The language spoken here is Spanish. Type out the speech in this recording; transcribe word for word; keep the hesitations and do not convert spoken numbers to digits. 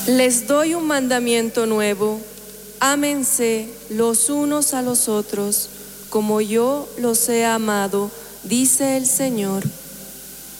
Les doy un mandamiento nuevo: ámense los unos a los otros, como yo los he amado, dice el Señor.